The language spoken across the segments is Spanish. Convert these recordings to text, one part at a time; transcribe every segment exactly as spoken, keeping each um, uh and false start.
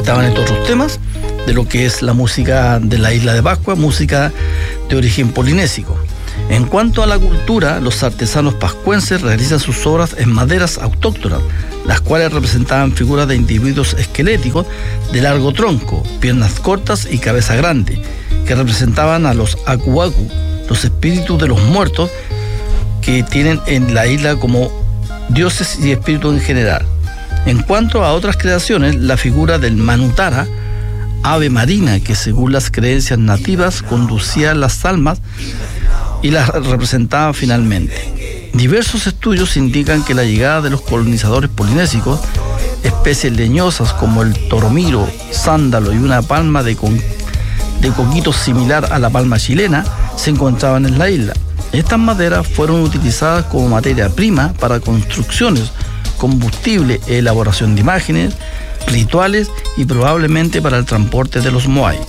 estaban estos otros temas de lo que es la música de la isla de Pascua, música de origen polinésico. En cuanto a la cultura, los artesanos pascuenses realizan sus obras en maderas autóctonas, las cuales representaban figuras de individuos esqueléticos de largo tronco, piernas cortas y cabeza grande, que representaban a los Aku Aku, los espíritus de los muertos que tienen en la isla como dioses y espíritus en general. En cuanto a otras creaciones, la figura del Manutara, ave marina que según las creencias nativas conducía las almas y las representaba finalmente. Diversos estudios indican que la llegada de los colonizadores polinésicos, especies leñosas como el toromiro, sándalo y una palma de, con, de coquito similar a la palma chilena, se encontraban en la isla. Estas maderas fueron utilizadas como materia prima para construcciones, combustible, elaboración de imágenes, rituales y probablemente para el transporte de los moai.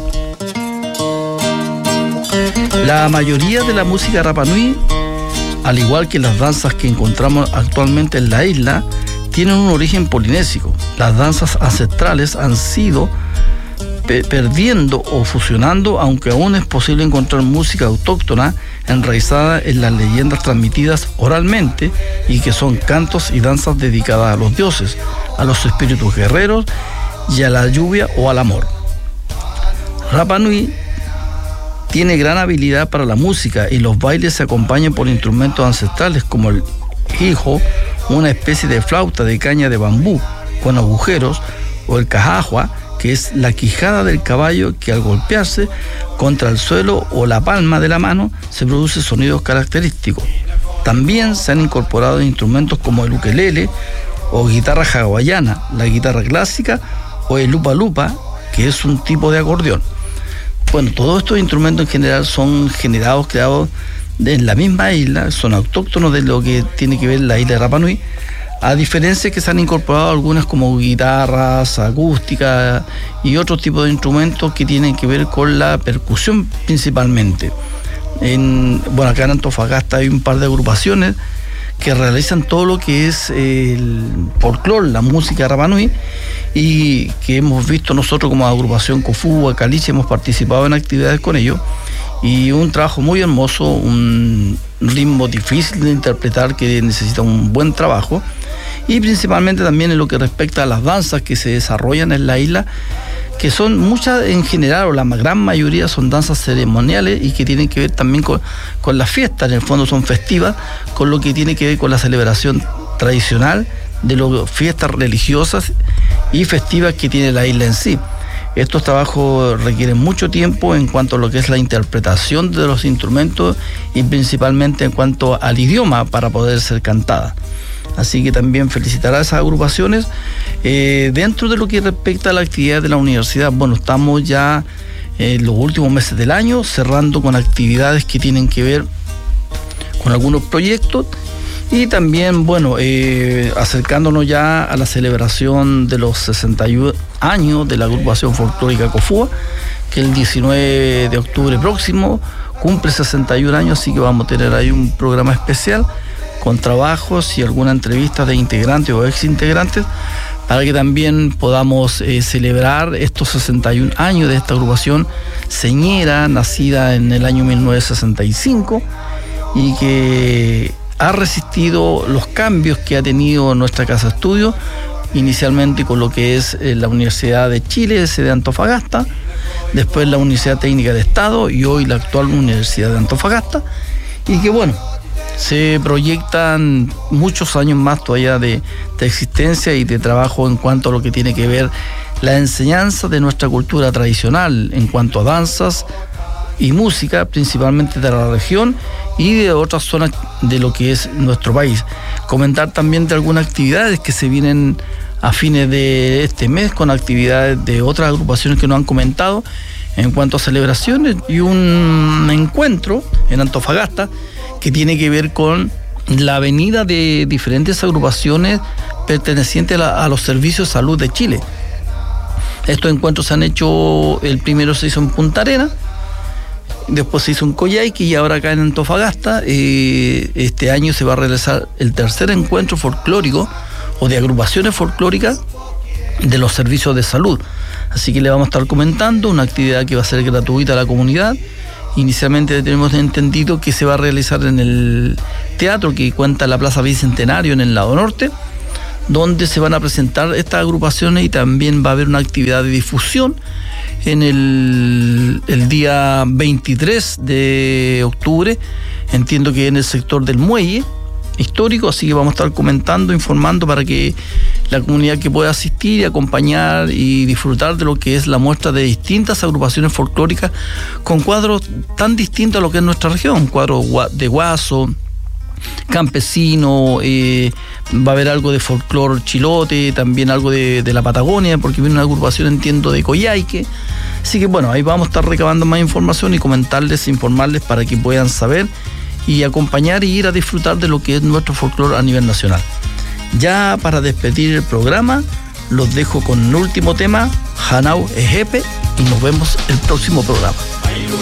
La mayoría de la música Rapa Nui, al igual que las danzas que encontramos actualmente en la isla, tienen un origen polinésico. Las danzas ancestrales han sido pe- perdiendo o fusionando, aunque aún es posible encontrar música autóctona enraizada en las leyendas transmitidas oralmente y que son cantos y danzas dedicadas a los dioses, a los espíritus guerreros y a la lluvia o al amor. Rapa Nui tiene gran habilidad para la música y los bailes se acompañan por instrumentos ancestrales como el hijo, una especie de flauta de caña de bambú con agujeros, o el cajajua, que es la quijada del caballo que al golpearse contra el suelo o la palma de la mano se produce sonidos característicos. También se han incorporado instrumentos como el ukelele o guitarra hawaiana, la guitarra clásica o el lupa lupa, que es un tipo de acordeón. Bueno, todos estos instrumentos en general son generados, creados en la misma isla, son autóctonos de lo que tiene que ver la isla de Rapa Nui, a diferencia que se han incorporado algunas como guitarras acústicas y otros tipos de instrumentos que tienen que ver con la percusión principalmente. En, bueno, acá en Antofagasta hay un par de agrupaciones que realizan todo lo que es el folclore, la música Rapa Nui, y que hemos visto nosotros como agrupación Cofú, Caliche, hemos participado en actividades con ellos, y un trabajo muy hermoso, un ritmo difícil de interpretar que necesita un buen trabajo, y principalmente también en lo que respecta a las danzas que se desarrollan en la isla, que son muchas en general, o la gran mayoría son danzas ceremoniales y que tienen que ver también con, con las fiestas, en el fondo son festivas, con lo que tiene que ver con la celebración tradicional de las fiestas religiosas y festivas que tiene la isla en sí. Estos trabajos requieren mucho tiempo en cuanto a lo que es la interpretación de los instrumentos y principalmente en cuanto al idioma para poder ser cantada. Así que también felicitar a esas agrupaciones. Eh, dentro de lo que respecta a la actividad de la universidad, bueno, estamos ya en los últimos meses del año cerrando con actividades que tienen que ver con algunos proyectos y también, bueno, eh, acercándonos ya a la celebración de los sesenta y uno años de la agrupación folclórica Cofúa, que el diecinueve de octubre próximo cumple sesenta y un años, así que vamos a tener ahí un programa especial con trabajos y alguna entrevista de integrantes o exintegrantes para que también podamos eh, celebrar estos sesenta y un años de esta agrupación señera, nacida en el año mil novecientos sesenta y cinco y que ha resistido los cambios que ha tenido nuestra casa de estudio, inicialmente con lo que es eh, la Universidad de Chile, sede de Antofagasta, después la Universidad Técnica de Estado y hoy la actual Universidad de Antofagasta, y que bueno, se proyectan muchos años más todavía de, de existencia y de trabajo en cuanto a lo que tiene que ver la enseñanza de nuestra cultura tradicional en cuanto a danzas y música, principalmente de la región y de otras zonas de lo que es nuestro país. Comentar también de algunas actividades que se vienen a fines de este mes con actividades de otras agrupaciones que nos han comentado en cuanto a celebraciones y un encuentro en Antofagasta que tiene que ver con la venida de diferentes agrupaciones pertenecientes a, la, a los servicios de salud de Chile. Estos encuentros se han hecho, el primero se hizo en Punta Arenas, después se hizo en Coyhaique y ahora acá en Antofagasta. Eh, este año se va a realizar el tercer encuentro folclórico o de agrupaciones folclóricas de los servicios de salud. Así que le vamos a estar comentando una actividad que va a ser gratuita a la comunidad. Inicialmente tenemos entendido que se va a realizar en el teatro que cuenta la Plaza Bicentenario en el lado norte, donde se van a presentar estas agrupaciones, y también va a haber una actividad de difusión en el, el día veintitrés de octubre, entiendo que en el sector del muelle histórico, así que vamos a estar comentando, informando para que la comunidad que pueda asistir y acompañar y disfrutar de lo que es la muestra de distintas agrupaciones folclóricas con cuadros tan distintos a lo que es nuestra región, cuadros de guaso, campesino, eh, va a haber algo de folclor chilote, también algo de, de la Patagonia, porque viene una agrupación, entiendo, de Coyhaique. Así que bueno, ahí vamos a estar recabando más información y comentarles, informarles para que puedan saber y acompañar y ir a disfrutar de lo que es nuestro folclor a nivel nacional. Ya para despedir el programa, los dejo con el último tema, Hanau Ejepe, y nos vemos el próximo programa.